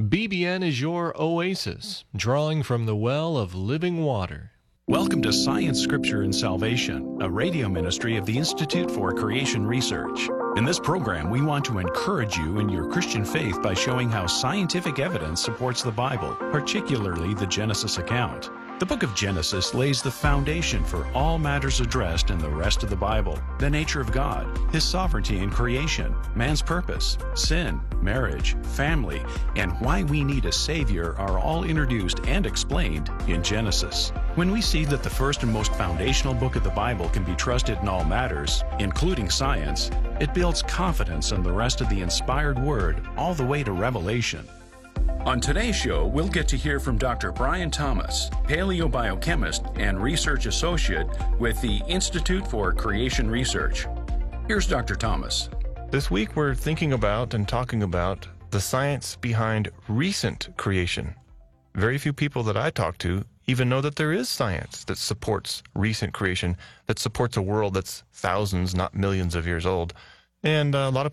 BBN is your oasis, drawing from the well of living water. Welcome to Science, Scripture, and Salvation, a radio ministry of the Institute for Creation Research. In this program, we want to encourage you in your Christian faith by showing how scientific evidence supports the Bible, particularly the Genesis account. The book of Genesis lays the foundation for all matters addressed in the rest of the Bible: the nature of God, His sovereignty in creation, man's purpose, sin, marriage, family, and why we need a Savior are all introduced and explained in Genesis. When we see that the first and most foundational book of the Bible can be trusted in all matters, including science, it builds confidence in the rest of the inspired Word all the way to Revelation. On today's show, we'll get to hear from Dr. Brian Thomas, paleobiochemist and research associate with the Institute for Creation Research. Here's Dr. Thomas. This week we're thinking about and talking about the science behind recent creation. Very few people that I talk to even know that there is science that supports recent creation, that supports a world that's thousands, not millions of years old. And a lot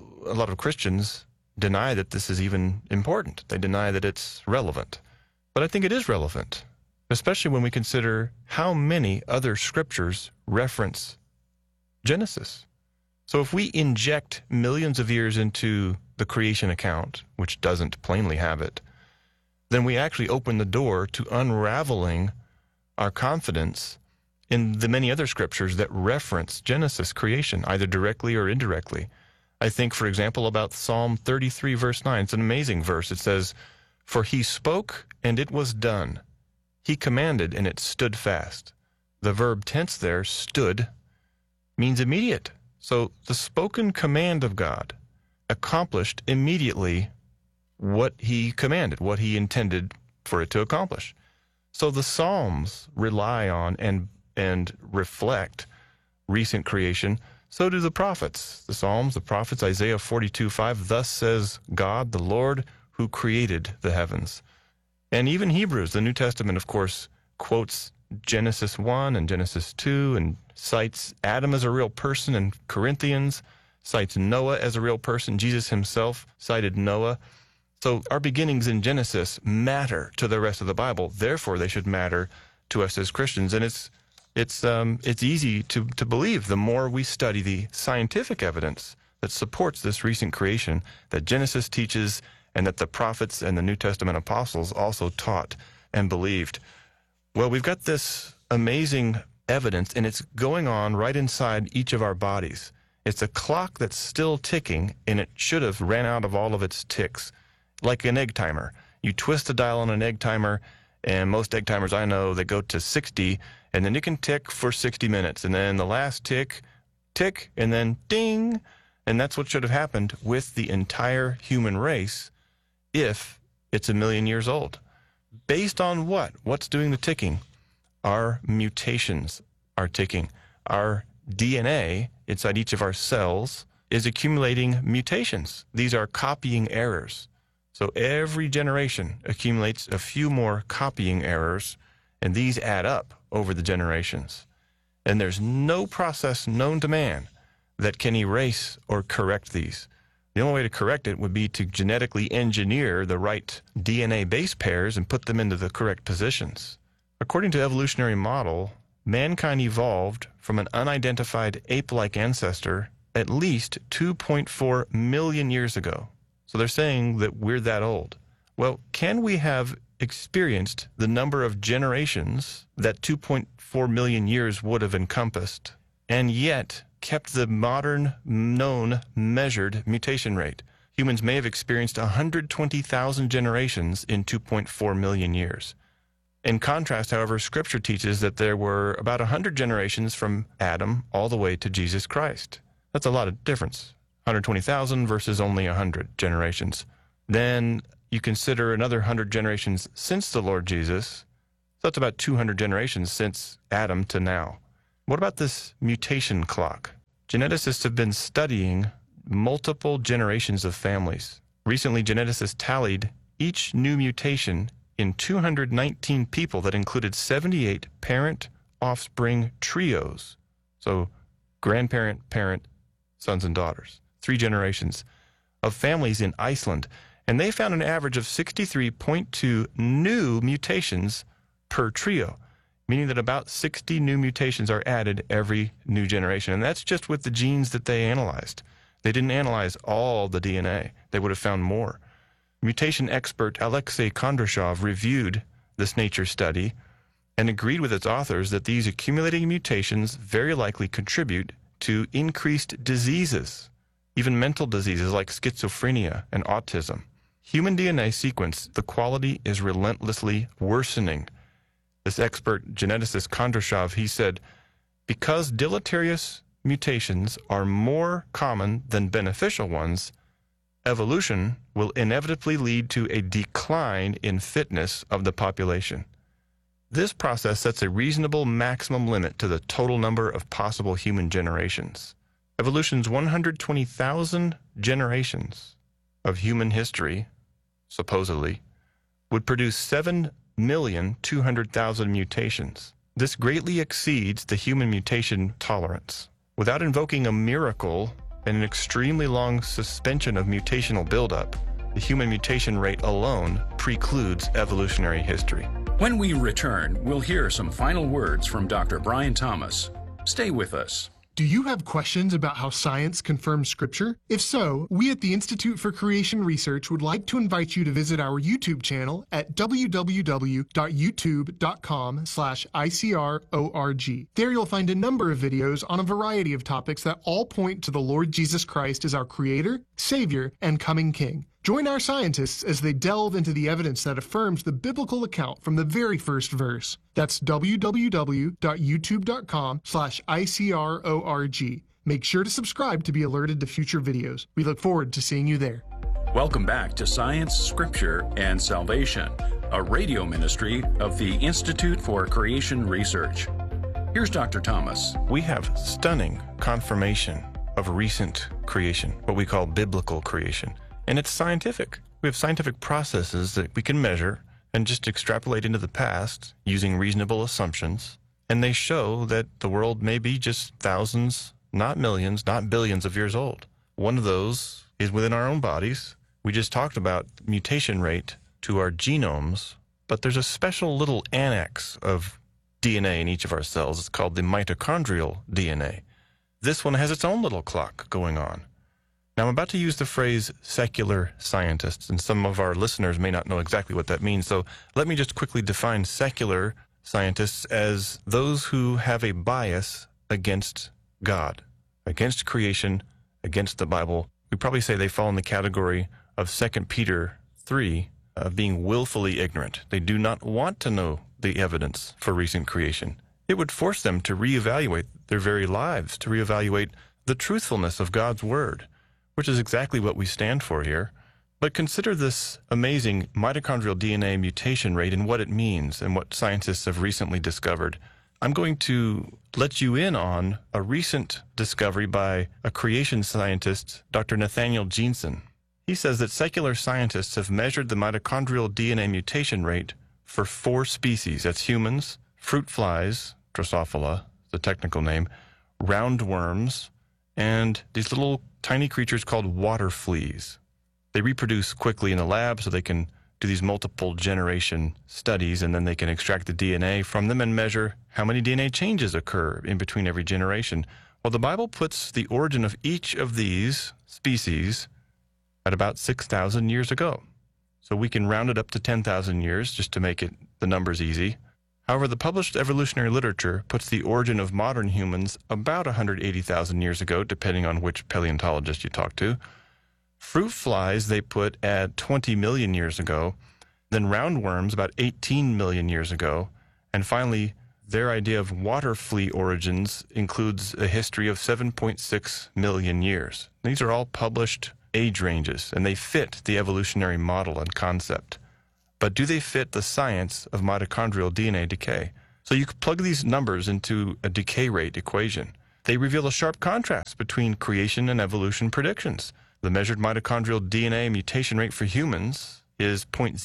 of Christians deny that this is even important. They deny that it's relevant. But I think it is relevant, especially when we consider how many other scriptures reference Genesis. So if we inject millions of years into the creation account, which doesn't plainly have it, then we actually open the door to unraveling our confidence in the many other scriptures that reference Genesis creation, either directly or indirectly. I think, for example, about Psalm 33, verse 9. It's an amazing verse. It says, "For he spoke, and it was done. He commanded, and it stood fast." The verb tense there, stood, means immediate. So the spoken command of God accomplished immediately what he commanded, what he intended for it to accomplish. So the Psalms rely on and reflect recent creation. So do the prophets, the Psalms, the prophets. Isaiah 42:5, "Thus says God, the Lord, who created the heavens." And even Hebrews, the New Testament, of course, quotes Genesis 1 and Genesis 2 and cites Adam as a real person, and Corinthians cites Noah as a real person. Jesus himself cited Noah. So our beginnings in Genesis matter to the rest of the Bible. Therefore, they should matter to us as Christians. And it's easy to believe the more we study the scientific evidence that supports this recent creation that Genesis teaches and that the prophets and the New Testament apostles also taught and believed. Well, we've got this amazing evidence, and it's going on right inside each of our bodies. It's a clock that's still ticking, and it should have ran out of all of its ticks, like an egg timer. You twist the dial on an egg timer, and most egg timers I know, they go to 60, and then you can tick for 60 minutes. And then the last tick, and then ding. And that's what should have happened with the entire human race if it's 1,000,000 years old. Based on what? What's doing the ticking? Our mutations are ticking. Our DNA inside each of our cells is accumulating mutations. These are copying errors. So every generation accumulates a few more copying errors, and these add up over the generations. And there's no process known to man that can erase or correct these. The only way to correct it would be to genetically engineer the right DNA base pairs and put them into the correct positions. According to evolutionary model, mankind evolved from an unidentified ape-like ancestor at least 2.4 million years ago. So they're saying that we're that old. Well, can we have experienced the number of generations that 2.4 million years would have encompassed, and yet kept the modern known measured mutation rate? Humans may have experienced 120,000 generations in 2.4 million years. In contrast, however, Scripture teaches that there were about 100 generations from Adam all the way to Jesus Christ. That's a lot of difference. 120,000 versus only 100 generations. Then you consider another 100 generations since the Lord Jesus. So that's about 200 generations since Adam to now. What about this mutation clock? Geneticists have been studying multiple generations of families. Recently, geneticists tallied each new mutation in 219 people that included 78 parent-offspring trios. So grandparent, parent, sons and daughters. 3 generations of families in Iceland. And they found an average of 63.2 new mutations per trio, meaning that about 60 new mutations are added every new generation. And that's just with the genes that they analyzed. They didn't analyze all the DNA. They would have found more. Mutation expert Alexei Kondrashov reviewed this Nature study and agreed with its authors that these accumulating mutations very likely contribute to increased diseases, even mental diseases like schizophrenia and autism. Human DNA sequence, the quality is relentlessly worsening. This expert geneticist Kondrashov, he said, because deleterious mutations are more common than beneficial ones, evolution will inevitably lead to a decline in fitness of the population. This process sets a reasonable maximum limit to the total number of possible human generations. Evolution's 120,000 generations of human history, supposedly, would produce 7,200,000 mutations. This greatly exceeds the human mutation tolerance. Without invoking a miracle and an extremely long suspension of mutational buildup, the human mutation rate alone precludes evolutionary history. When we return, we'll hear some final words from Dr. Brian Thomas. Stay with us. Do you have questions about how science confirms Scripture? If so, we at the Institute for Creation Research would like to invite you to visit our YouTube channel at www.youtube.com/ICRORG. There you'll find a number of videos on a variety of topics that all point to the Lord Jesus Christ as our Creator, Savior, and coming King. Join our scientists as they delve into the evidence that affirms the biblical account from the very first verse. That's www.youtube.com/ICRORG. Make sure to subscribe to be alerted to future videos. We look forward to seeing you there. Welcome back to Science, Scripture, and Salvation, a radio ministry of the Institute for Creation Research. Here's Dr. Thomas. We have stunning confirmation of recent creation, what we call biblical creation. And it's scientific. We have scientific processes that we can measure and just extrapolate into the past using reasonable assumptions. And they show that the world may be just thousands, not millions, not billions of years old. One of those is within our own bodies. We just talked about mutation rate to our genomes, but there's a special little annex of DNA in each of our cells. It's called the mitochondrial DNA. This one has its own little clock going on. Now, I'm about to use the phrase secular scientists, and some of our listeners may not know exactly what that means. So let me just quickly define secular scientists as those who have a bias against God, against creation, against the Bible. We probably say they fall in the category of 2 Peter 3, of being willfully ignorant. They do not want to know the evidence for recent creation. It would force them to reevaluate their very lives, to reevaluate the truthfulness of God's Word, which is exactly what we stand for here. But consider this amazing mitochondrial DNA mutation rate and what it means and what scientists have recently discovered. I'm going to let you in on a recent discovery by a creation scientist, Dr. Nathaniel Jeanson. He says that secular scientists have measured the mitochondrial DNA mutation rate for 4 species. That's humans, fruit flies, Drosophila, the technical name, roundworms, and these little tiny creatures called water fleas. They reproduce quickly in the lab, so they can do these multiple generation studies, and then they can extract the DNA from them and measure how many DNA changes occur in between every generation. Well, the Bible puts the origin of each of these species at about 6,000 years ago. So we can round it up to 10,000 years just to make it the numbers easy. However, the published evolutionary literature puts the origin of modern humans about 180,000 years ago, depending on which paleontologist you talk to. Fruit flies they put at 20 million years ago, then roundworms about 18 million years ago, and finally, their idea of water flea origins includes a history of 7.6 million years. These are all published age ranges, and they fit the evolutionary model and concept. But do they fit the science of mitochondrial DNA decay? So you could plug these numbers into a decay rate equation. They reveal a sharp contrast between creation and evolution predictions. The measured mitochondrial DNA mutation rate for humans is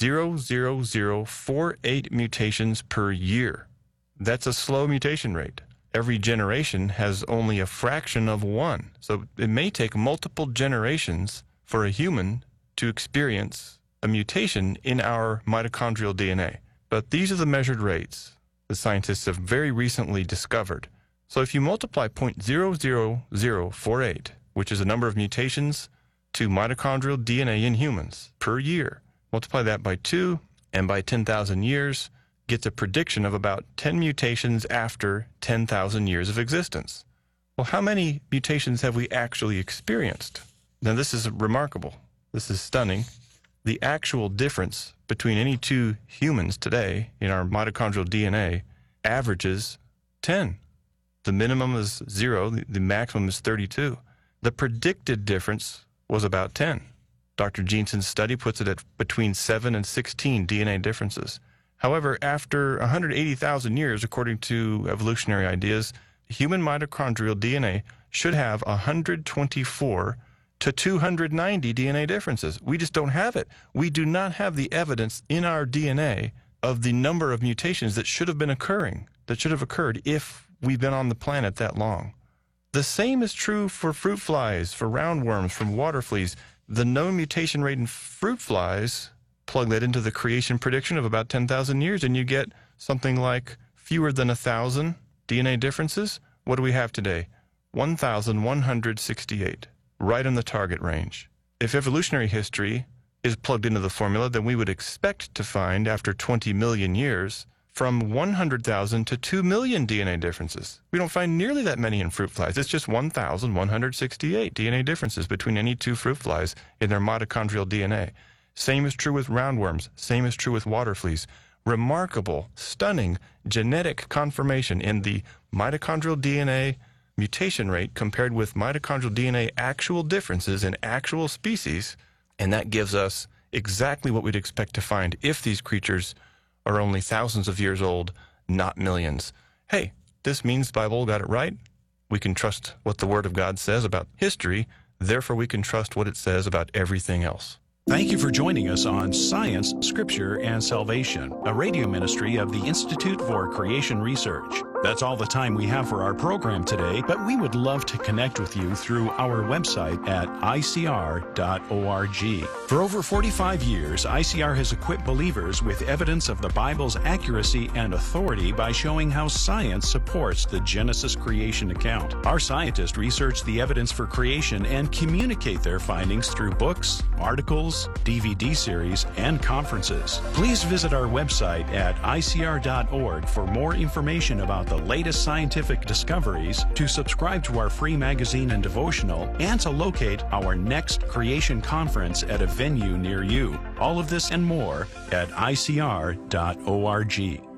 0.00048 mutations per year. That's a slow mutation rate. Every generation has only a fraction of one. So it may take multiple generations for a human to experience a mutation in our mitochondrial DNA. But these are the measured rates the scientists have very recently discovered. So if you multiply 0.00048, which is the number of mutations to mitochondrial DNA in humans per year, multiply that by 2, and by 10,000 years, gets a prediction of about 10 mutations after 10,000 years of existence. Well, how many mutations have we actually experienced? Now, this is remarkable. This is stunning. The actual difference between any two humans today in our mitochondrial DNA averages 10. The minimum is 0. The maximum is 32. The predicted difference was about 10. Dr. Jeanson's study puts it at between 7 and 16 DNA differences. However, after 180,000 years, according to evolutionary ideas, human mitochondrial DNA should have 124 to 290 DNA differences. We just don't have it. We do not have the evidence in our DNA of the number of mutations that should have been occurring, that should have occurred if we've been on the planet that long. The same is true for fruit flies, for roundworms, from water fleas. The known mutation rate in fruit flies, plug that into the creation prediction of about 10,000 years, and you get something like fewer than 1,000 DNA differences. What do we have today? 1,168, right in the target range. If evolutionary history is plugged into the formula, then we would expect to find, after 20 million years, from 100,000 to 2 million DNA differences. We don't find nearly that many in fruit flies. It's just 1,168 DNA differences between any two fruit flies in their mitochondrial DNA. Same is true with roundworms. Same is true with water fleas. Remarkable, stunning genetic confirmation in the mitochondrial DNA mutation rate compared with mitochondrial DNA actual differences in actual species, and that gives us exactly what we'd expect to find if these creatures are only thousands of years old, not millions. Hey, this means the Bible got it right. We can trust what the Word of God says about history, therefore we can trust what it says about everything else. Thank you for joining us on Science, Scripture, and Salvation, a radio ministry of the Institute for Creation Research. That's all the time we have for our program today, but we would love to connect with you through our website at icr.org. For over 45 years, ICR has equipped believers with evidence of the Bible's accuracy and authority by showing how science supports the Genesis creation account. Our scientists research the evidence for creation and communicate their findings through books, articles, DVD series, and conferences. Please visit our website at icr.org for more information about the latest scientific discoveries, to subscribe to our free magazine and devotional, and to locate our next creation conference at a venue near you. All of this and more at icr.org.